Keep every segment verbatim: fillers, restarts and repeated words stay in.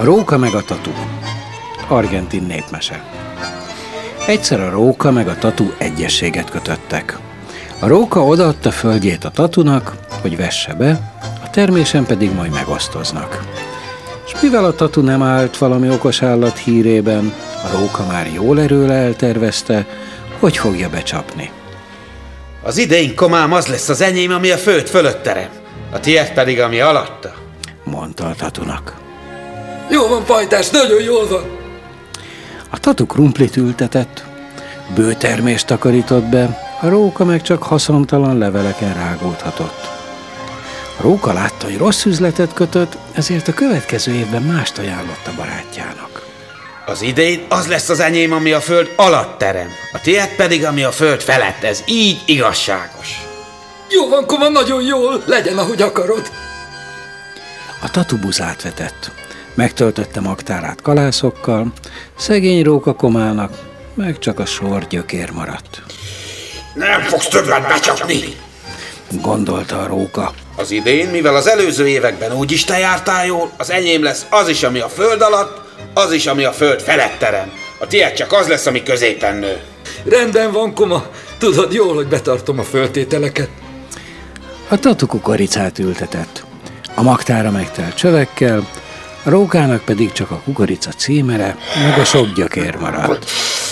A róka meg a tatu. Argentin népmese. Egyszer a róka meg a tatu egyességet kötöttek. A róka odaadta földjét a tatunak, hogy vesse be, a termésen pedig majd megosztoznak. És mivel a tatu nem állt valami okos állat hírében, a róka már jól erőle eltervezte, hogy fogja becsapni. Az idén komám az lesz az enyém, ami a föld fölött terem, a tiéd pedig, ami alatta, mondta a tatunak. Jó van, pajtás, nagyon jól van. A tatu krumplit ültetett, bőtermést takarított be, a róka meg csak haszontalan leveleken rágódhatott. A róka látta, hogy rossz üzletet kötött, ezért a következő évben mást ajánlott a barátjának. Az idén az lesz az enyém, ami a föld alatt terem, a tiéd pedig, ami a föld felett, ez így igazságos. Jó van, koma, nagyon jól, legyen, ahogy akarod. A tatu buzát vetett, megtöltötte magtárát kalászokkal, szegény róka komának meg csak a sor gyökér maradt. Nem fogsz többet becsapni, gondolta a róka. Az idén, mivel az előző években úgyis te jártál jól, az enyém lesz az is, ami a föld alatt, az is, ami a föld felett terem. A tiéd csak az lesz, ami középen nő. Rendben van, koma. Tudod jól, hogy betartom a föltételeket. A tatu kukoricát ültetett. A magtára megtelt csövekkel, a rókának pedig csak a kukorica címere, meg a sok gyökér maradt.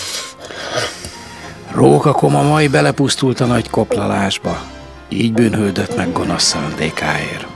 Róka koma majd belepusztult a nagy koplalásba, így bűnhődött meg gonosz szándékáért.